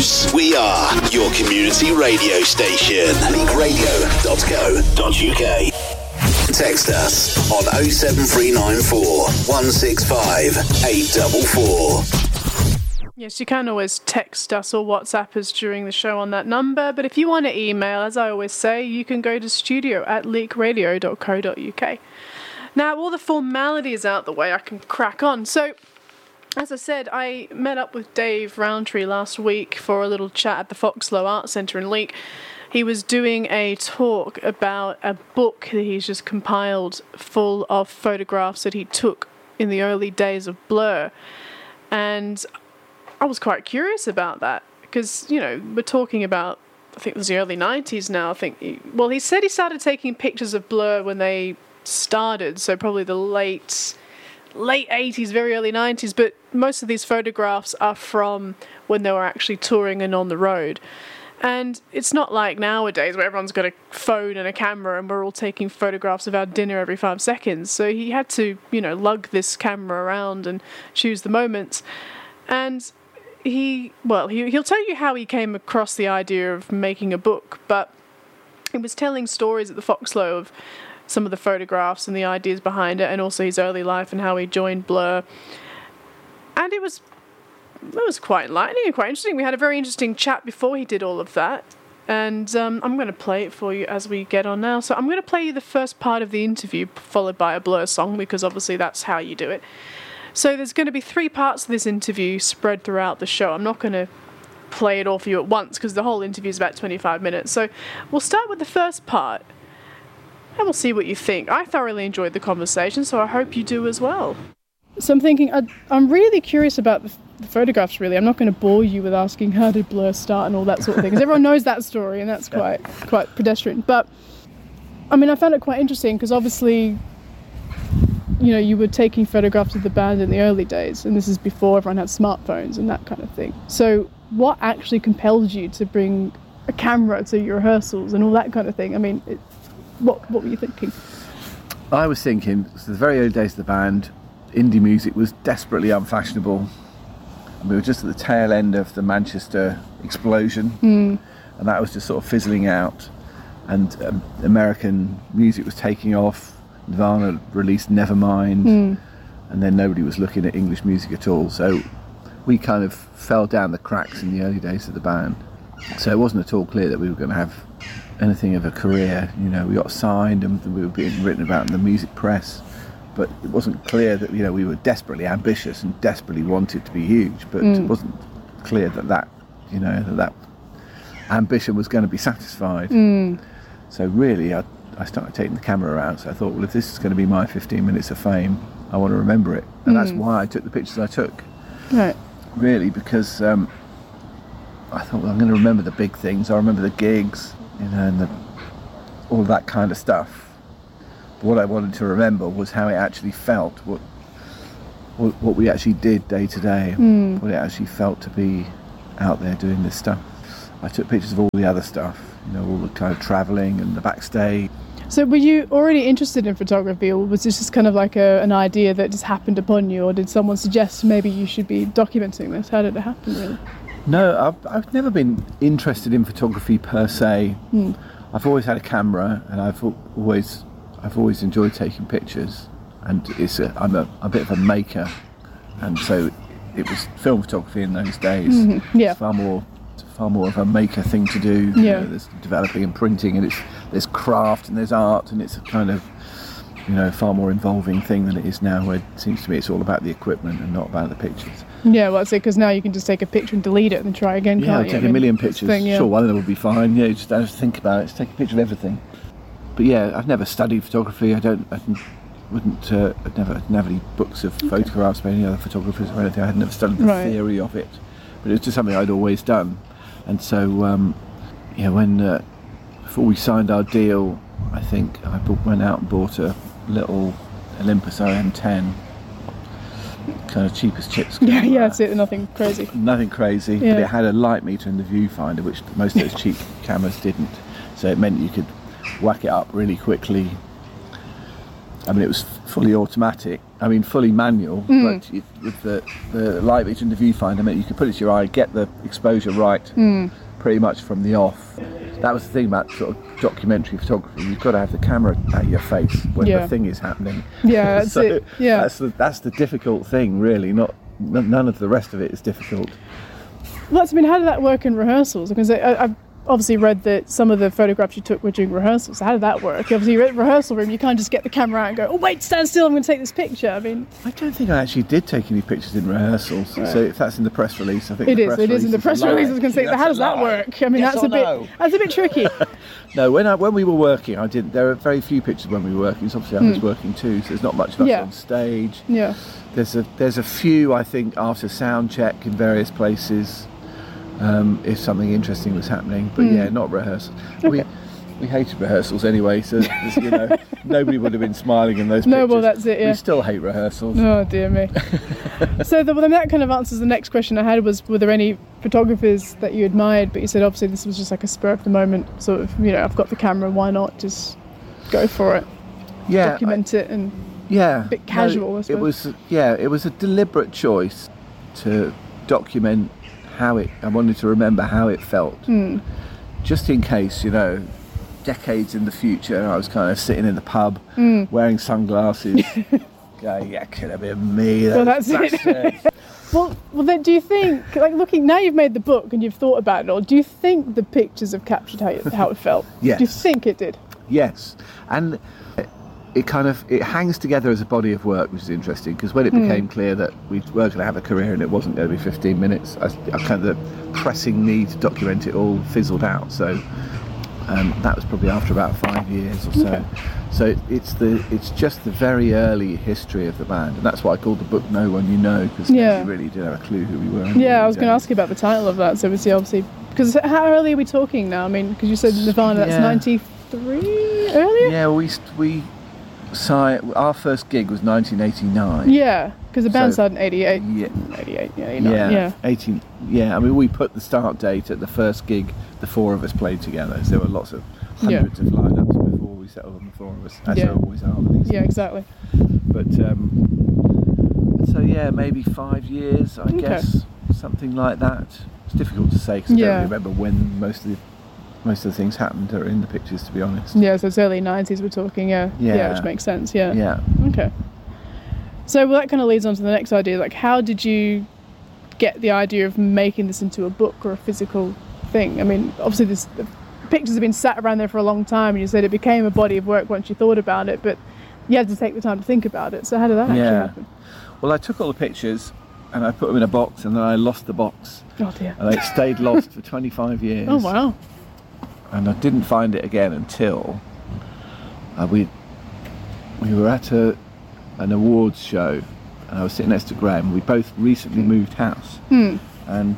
We are your community radio station. leagueradio.co.uk. Text us on 07394 165 844. Yes, you can always text us or WhatsApp us during the show on that number, but if you want to email, as I always say, you can go to studio@leagueradio.co.uk. Now, all the formalities out the way, I can crack on. So, as I said, I met up with Dave Rowntree last week for a little chat at the Foxlow Art Centre in Leek. He was doing a talk about a book that he's just compiled full of photographs that he took in the early days of Blur. And I was quite curious about that because, you know, we're talking about, I think it was the early 90s now. He said he started taking pictures of Blur when they started, so probably the late 80s, very early 90s, but most of these photographs are from when they were actually touring and on the road. And it's not like nowadays where everyone's got a phone and a camera and we're all taking photographs of our dinner every 5 seconds. So he had to, you know, lug this camera around and choose the moments. And he'll tell you how he came across the idea of making a book, but he was telling stories at the Foxlow of some of the photographs and the ideas behind it, and also his early life and how he joined Blur. And it was quite enlightening and quite interesting. We had a very interesting chat before he did all of that, and I'm going to play it for you as we get on now. So I'm going to play you the first part of the interview, followed by a Blur song, because obviously that's how you do it. So there's going to be 3 parts of this interview spread throughout the show. I'm not going to play it all for you at once, because the whole interview is about 25 minutes. So we'll start with the first part, and we'll see what you think. I thoroughly enjoyed the conversation, so I hope you do as well. So I'm thinking, I'm really curious about the photographs, really. I'm not going to bore you with asking how did Blur start and all that sort of thing, because everyone knows that story, and that's quite pedestrian. But, I mean, I found it quite interesting, because obviously, you know, you were taking photographs of the band in the early days, and this is before everyone had smartphones and that kind of thing. So what actually compelled you to bring a camera to your rehearsals and all that kind of thing? I mean, what were you thinking? I was thinking, the very early days of the band, indie music was desperately unfashionable. And we were just at the tail end of the Manchester explosion, and that was just sort of fizzling out. And American music was taking off. Nirvana released Nevermind, and then nobody was looking at English music at all. So we kind of fell down the cracks in the early days of the band. So it wasn't at all clear that we were going to have anything of a career. You know, we got signed and we were being written about in the music press, but it wasn't clear that, you know, we were desperately ambitious and desperately wanted to be huge, but it wasn't clear that ambition was going to be satisfied. So really I started taking the camera around. So I thought, well, if this is going to be my 15 minutes of fame, I want to remember it. And that's why I took the pictures I took. Right. Really, because I thought, well, I'm going to remember the big things. I remember the gigs, you know, and all that kind of stuff. But what I wanted to remember was how it actually felt, what we actually did day to day, what it actually felt to be out there doing this stuff. I took pictures of all the other stuff, you know, all the kind of travelling and the backstage. So were you already interested in photography, or was this just kind of like an idea that just happened upon you, or did someone suggest maybe you should be documenting this? How did it happen, really? No, I've never been interested in photography per se. I've always had a camera, and I've always enjoyed taking pictures, and I'm a bit of a maker, and so it was film photography in those days. Yeah. It's far more of a maker thing to do. Yeah. You know, there's developing and printing, and there's craft and there's art, and it's a kind of, you know, far more involving thing than it is now, where it seems to me it's all about the equipment and not about the pictures. Yeah, well, that's it, because now you can just take a picture and delete it and then try again, can't you? Yeah, take a million pictures. Sure, one of them would be fine. Yeah, you just don't have to think about it. Just take a picture of everything. But yeah, I've never studied photography. I'd never have any books of photographs by any other photographers or anything. I had never studied the theory of it, but it was just something I'd always done. And so, when before we signed our deal, I think I went out and bought a little Olympus OM10, kind of cheap as chips. Yeah, that's it. Nothing crazy. Nothing crazy. Yeah. But it had a light meter in the viewfinder, which most of those cheap cameras didn't. So it meant you could whack it up really quickly, I mean, it was fully automatic. I mean, fully manual, but with the light vision, the viewfinder, I mean, you could put it to your eye, get the exposure right pretty much from the off. That was the thing about sort of documentary photography. You've got to have the camera at your face when the thing is happening. Yeah, that's so it. Yeah, that's the difficult thing, really. None of the rest of it is difficult. Well, I mean, how did that work in rehearsals? Because I've obviously read that some of the photographs you took were during rehearsals. So how did that work? Obviously, you're at the rehearsal room, you can't just get the camera out and go, oh, wait, stand still, I'm going to take this picture. I mean, I don't think I actually did take any pictures in rehearsals. Right. So if that's in the press release, I think it is in the press release. I was going to say, how does that work? I mean, yes, that's a bit tricky. No, when we were working, I didn't. There are very few pictures when we were working. So obviously, I was working too. So there's not much of us on stage. Yeah. There's a few, I think, after sound check in various places. If something interesting was happening, but not rehearsals. Okay. We hated rehearsals anyway, so nobody would have been smiling in those pictures. No, well, that's it. Yeah. We still hate rehearsals. Oh dear me. So then that kind of answers the next question I had was, were there any photographers that you admired? But you said obviously this was just like a spur of the moment sort of. I've got the camera, why not just go for it? Yeah. Document it and. Yeah. A bit casual. I suppose. It was a deliberate choice to document I wanted to remember how it felt, just in case, decades in the future, I was kind of sitting in the pub, wearing sunglasses, going, yeah, could have been me. Well, that's it. well, then, do you think, like looking now, you've made the book and you've thought about it all. Do you think the pictures have captured how it felt? Yes. Do you think it did? Yes, and it hangs together as a body of work, which is interesting, because when it became clear that we were going to have a career and it wasn't going to be 15 minutes, I kind of the pressing need to document it all fizzled out. So that was probably after about 5 years or so. Okay. So it's just the very early history of the band, and that's why I called the book "No One You Know," because we really didn't have a clue who we were. Yeah, I was going to ask you about the title of that. So obviously, because how early are we talking now? I mean, because you said Nirvana, that's 93 earlier. Yeah, we. Our first gig was 1989. Yeah, because the band started in 88. Yeah. 88, yeah. 18. Yeah, I mean, we put the start date at the first gig the four of us played together. So there were lots of hundreds of lineups before we settled on the four of us, as there always are with these things. Exactly. But, maybe 5 years, I guess, something like that. It's difficult to say because I don't remember when most of the things happened are in the pictures, to be honest. Yeah, so it's early 90s we're talking, which makes sense, yeah. Okay. So that kind of leads on to the next idea, like how did you get the idea of making this into a book or a physical thing? I mean, obviously the pictures have been sat around there for a long time, and you said it became a body of work once you thought about it, but you had to take the time to think about it. So how did that actually happen? Well, I took all the pictures and I put them in a box, and then I lost the box. Oh dear. And it stayed lost for 25 years. Oh wow. And I didn't find it again until we were at an awards show, and I was sitting next to Graham. We both recently moved house, and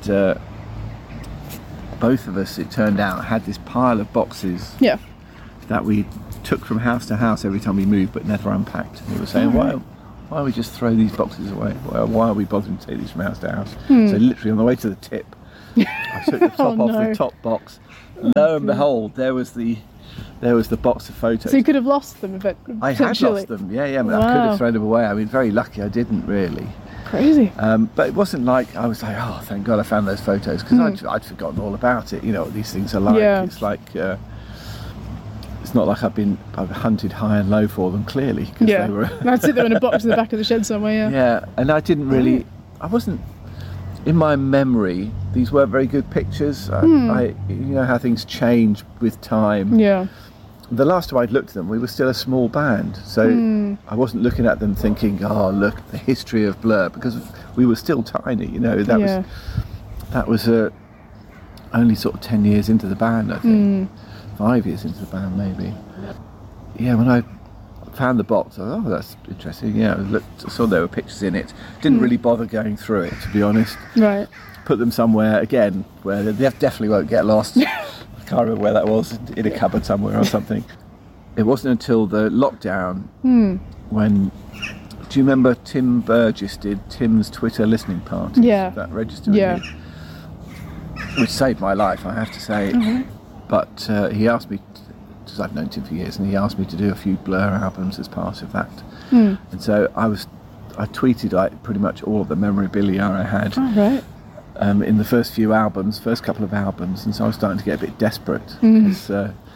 both of us, it turned out, had this pile of boxes that we took from house to house every time we moved, but never unpacked. And we were saying, why don't we just throw these boxes away? Why are we bothering to take these from house to house? So literally on the way to the tip, I took the top off the top box. Lo and behold, there was the box of photos. So you could have lost them, but I had lost them. Yeah, but I could have thrown them away. I mean, very lucky I didn't really. Crazy. But it wasn't like I was like, oh, thank God I found those photos, because I'd forgotten all about it. You know what these things are like. Yeah. It's like it's not like I've hunted high and low for them, clearly. Yeah. They were that's it. They're in a box in the back of the shed somewhere. Yeah. Yeah, and I didn't really. I wasn't. In my memory, these weren't very good pictures. You know how things change with time. Yeah. The last time I'd looked at them, we were still a small band, so I wasn't looking at them thinking, "Oh, look, the history of Blur," because we were still tiny. You know, that was only sort of 10 years into the band, I think. 5 years into the band, maybe. Yeah, when I found the box, I thought, oh, that's interesting. Yeah, I saw there were pictures in it. Didn't really bother going through it, to be honest. Right. Put them somewhere, again, where they definitely won't get lost. I can't remember where that was, in a cupboard somewhere or something. It wasn't until the lockdown when... Do you remember Tim Burgess did Tim's Twitter listening party? Yeah. That register with me, which saved my life, I have to say. But he asked me to because I've known Tim for years, and he asked me to do a few Blur albums as part of that. And so I tweeted like pretty much all of the memorabilia I had in the first couple of albums, and so I was starting to get a bit desperate because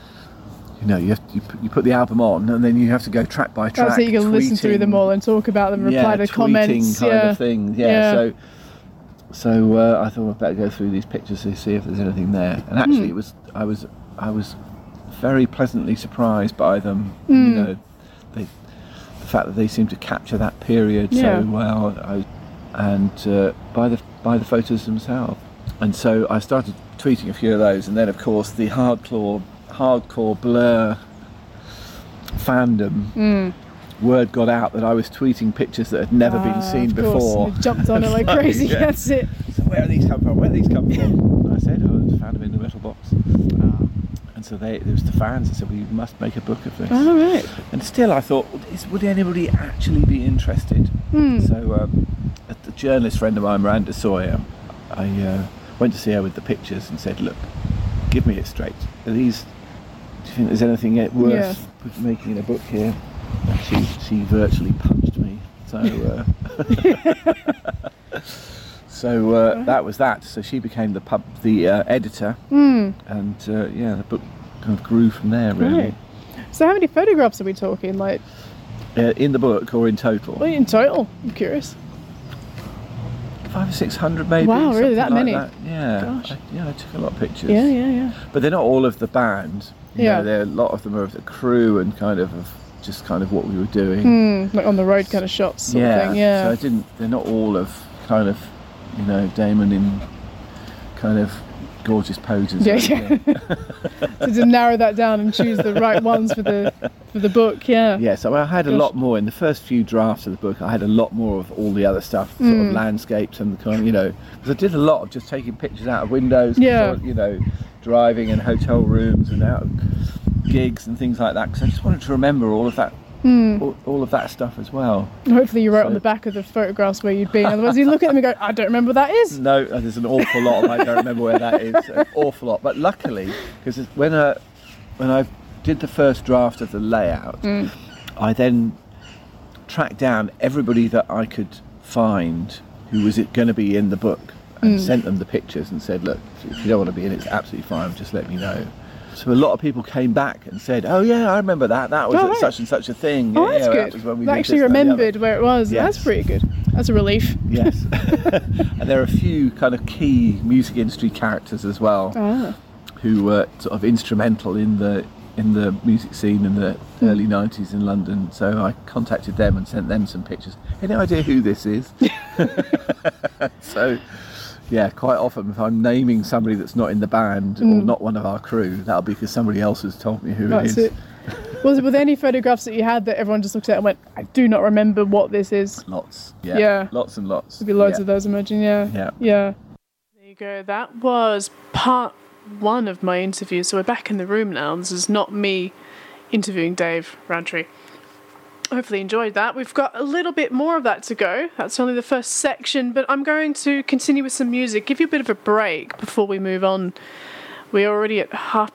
you put the album on and then you have to go track by track. So you can listen through them all and talk about them, reply to comments, kind of thing. So I thought I'd better go through these pictures to see if there's anything there. And actually, I was very pleasantly surprised by them. The fact that they seem to capture that period so well, and by the photos themselves. And so I started tweeting a few of those, and then of course the hardcore Blur fandom. Word got out that I was tweeting pictures that had never been seen before. They jumped on it like crazy. Yeah. That's it. So where are these come from? And I said, I found them in the metal box. And so there was the fans that said, we must make a book of this. Oh, right. And still I thought, would anybody actually be interested? So a journalist friend of mine, Miranda Sawyer, I went to see her with the pictures and said, look, give me it straight. Do you think there's anything worth making a book here? And she virtually punched me. So that was that. So she became the editor, and the book kind of grew from there, really. Right. So how many photographs are we talking? Like in the book or in total? Well, in total, I'm curious. 500 or 600 maybe. Wow, really, that like many? That. Yeah. Gosh. I took a lot of pictures. Yeah. But they're not all of the band. You know, a lot of them are of the crew and kind of what we were doing. Like on the road kind of shots sort of thing. Yeah. So they're not all of kind of, Damon in kind of gorgeous poses. Yeah. So to narrow that down and choose the right ones for the book, Yeah, so I had a lot more in the first few drafts of the book. I had a lot more of all the other stuff, sort of landscapes and the kind of, because I did a lot of just taking pictures out of windows, driving in hotel rooms and out of gigs and things like that, because I just wanted to remember all of that. All of that stuff as well. Hopefully you wrote on the back of the photographs where you'd been, otherwise you look at them and go, I don't remember what that is. No, there's an awful lot of I don't remember where that is, an awful lot. But luckily, because when I did the first draft of the layout, I then tracked down everybody that I could find who was going to be in the book and sent them the pictures and said, look, if you don't want to be in it, it's absolutely fine, just let me know. So a lot of people came back and said, oh yeah, I remember that was at such and such a thing. Oh, that's good. That was when we they actually remembered where it was. Yes. That's pretty good. That's a relief. Yes. And there are a few kind of key music industry characters as well who were sort of instrumental in the music scene in the early 90s in London. So I contacted them and sent them some pictures. Any idea who this is? So yeah, quite often if I'm naming somebody that's not in the band or not one of our crew, that'll be because somebody else has told me who it is. It. Were there any photographs that you had that everyone just looked at and went, I do not remember what this is? Lots. Yeah. Lots and lots. There'd be loads of those, I imagine. Yeah. There you go. That was part 1 of my interview. So we're back in the room now. This is not me interviewing Dave Rowntree. Hopefully enjoyed that. We've got a little bit more of that to go. That's only the first section, but I'm going to continue with some music, give you a bit of a break before we move on. We're already at